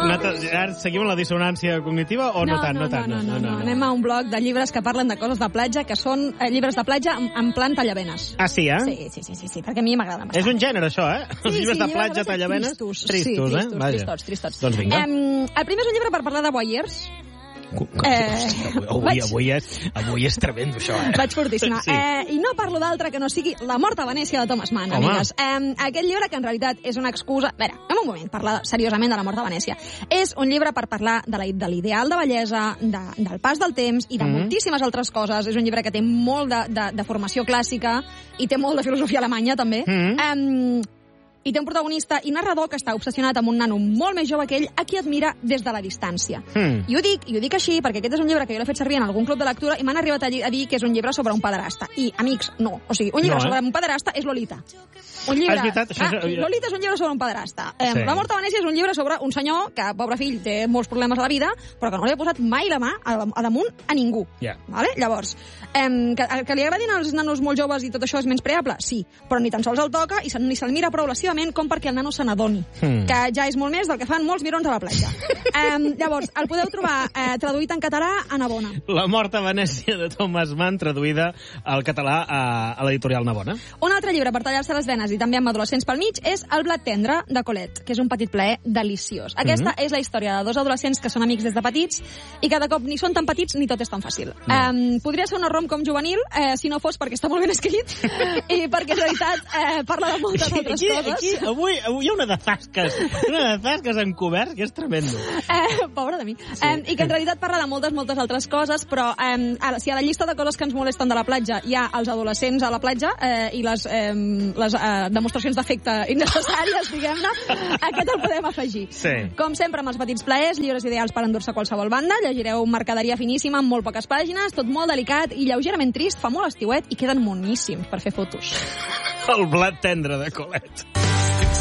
Ara seguim la dissonància cognitiva o no tant? No. Anem a un bloc de llibres que parlen de coses de platja, que són llibres de platja en plan tallavenes. Ah, sí, eh? Sí, perquè a mi m'agrada bastant. És un gènere, això, eh? Els llibres de platja, tallavenes... Tristos, eh? Tristos. Doncs vinga. El primer és un llibre per parlar de voyeurs. Avui és tremendo, això, eh? Vaig fortíssima. Sí. I no parlo d'altre que no sigui La mort a Venècia de Thomas Mann, amigues. Aquest llibre, que en realitat és una excusa... A veure, en un moment, parlar seriosament de La mort a Venècia. És un llibre per parlar de l'ideal de bellesa, del pas del temps i de moltíssimes altres coses. És un llibre que té molt de formació clàssica i té molt de filosofia alemanya, també. I té un protagonista i narrador que està obsessionat amb un nano molt més jove que ell, a qui admira des de la distància. I ho dic així perquè aquest és un llibre que jo l'he fet servir en algun club de lectura i m'han arribat a dir que és un llibre sobre un pederasta. I, amics, no. O sigui, un llibre sobre un pederasta és Lolita. Lolita és un llibre sobre un pederasta. La mort a Venècia és un llibre sobre un senyor que, pobre fill, té molts problemes a la vida, però que no li ha posat mai la mà a damunt a ningú. Vale? Llavors, que li agradin els nanos molt joves i tot això és menyspreable? Sí, però ni tan sols el toca i ni se'l mira prou lascivament com perquè el nano se n'adoni, que ja és molt més del que fan molts mirons a la platja. Llavors, el podeu trobar traduït en català a Navona. La mort a Venècia de Thomas Mann, traduïda al català a l'editorial Navona. Un altre llibre per tallar-se les venes i també amb adolescents pel mig és El blat tendre, de Colette, que és un petit plaer deliciós. Aquesta és la història de dos adolescents que són amics des de petits i cada cop ni són tan petits ni tot és tan fàcil. Podria ser una rom-com juvenil si no fos perquè està molt ben escrit i perquè en realitat parla de moltes altres coses. Avui hi ha una de zasques encobert, que és tremendo. Pobre de mi. I que en realitat parla de moltes altres coses, però ara, si a la llista de coses que ens molesten de la platja hi ha els adolescents a la platja i les demostracions d'afecte innecessàries, diguem-ne, aquest el podem afegir. Com sempre, amb els petits plaers, llibres ideals per endur-se a qualsevol banda, llegireu mercaderia finíssima amb molt poques pàgines, tot molt delicat i lleugerament trist, fa molt estiuet i queden moníssims per fer fotos. El blat tendre de Colette.